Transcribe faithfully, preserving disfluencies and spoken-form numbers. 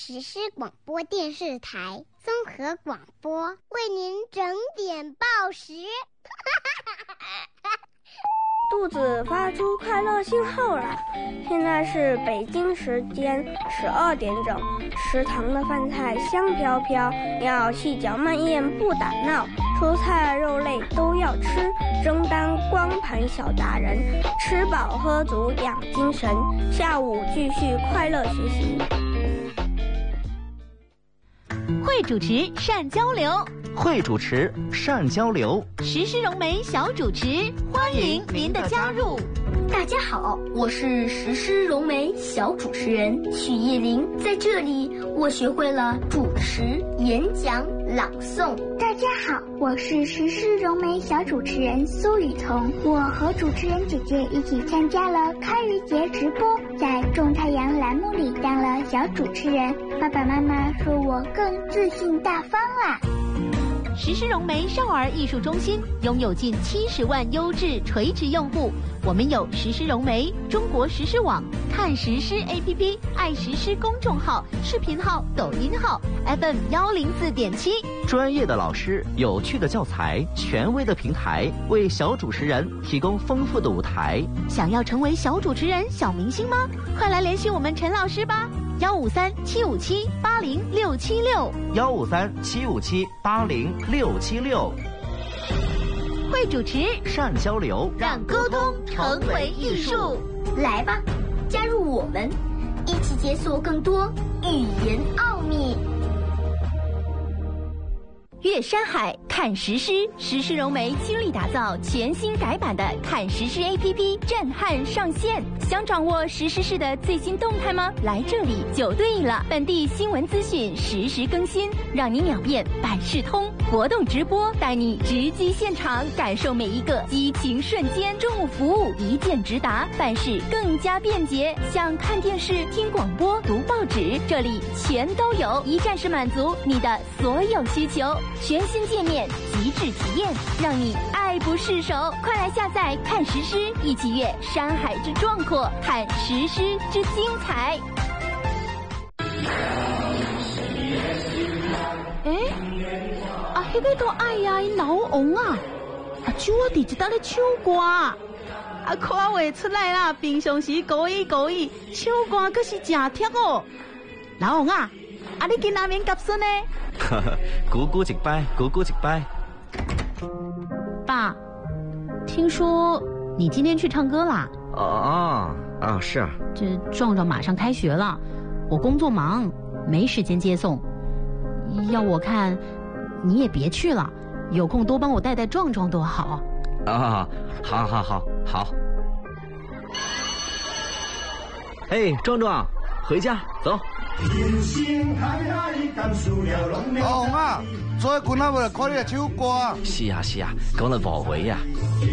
实施广播电视台综合广播为您整点报时。 肚子发出快乐信号了，现在是北京时间十二点整。食堂的饭菜香飘飘，要细嚼慢咽不打闹，蔬菜肉类都要吃，争当光盘小达人，吃饱喝足养精神，下午继续快乐学习。 会主持善交流， 会主持善交流， 时施融媒小主持，欢迎您的加入。 大家好，我是时施融媒小主持人许叶玲，在这里我学会了主持、演讲、朗诵。 大家好，我是时施融媒小主持人苏雨桐，我和主持人姐姐一起参加了开渔节直播，在种太阳栏目里当了小主持人，爸爸妈妈说我更自信大方啦。 时施融媒少儿艺术中心拥有近七十万优质垂直用户，我们有时施融媒、中国时施网、看时施 A P P、爱时施公众号、视频号、抖音号 F M 一零四点七， 专业的老师、有趣的教材、权威的平台，为小主持人提供丰富的舞台。 想要成为小主持人、小明星吗？快来联系我们陈老师吧。幺五三七五七八零六七六， 幺五三七五七八零六七六。 会主持， 善交流， 让沟通成为艺术。 来吧，加入我们，一起解锁更多语言奥秘。 阅山海，看时施，时施融媒倾力打造全新改版的看时施 A P P， 震撼上线。想掌握时施事的最新动态吗？来这里就对了，本地新闻资讯实时更新，让你秒变百事通。活动直播带你直击现场，感受每一个激情瞬间。中午服务一键直达，办事更加便捷。想看电视、听广播、读报纸，这里全都有，一站式满足你的所有需求。全新界面，极致体验，让你爱不释手。快来下载看时施，一起阅山海之壮阔，看时施之精彩。诶，啊，迄个都爱呀，伊老王啊，啊，手我伫一搭咧唱歌，啊，看袂出来啦。平常时故意故意唱歌，可是真贴哦。老王啊，啊，你今仔免夹孙呢？ 鼓鼓一拜，鼓鼓一拜。 爸，听说你今天去唱歌啦？ 哦啊，是啊。 这壮壮马上开学了，我工作忙，没时间接送。要我看，你也别去了，有空多帮我带带壮壮多好。 啊，好好好好。哎，壮壮，回家走。 老王啊，最近啊，要来看你的唱歌。 是啊是啊，讲了无回啊。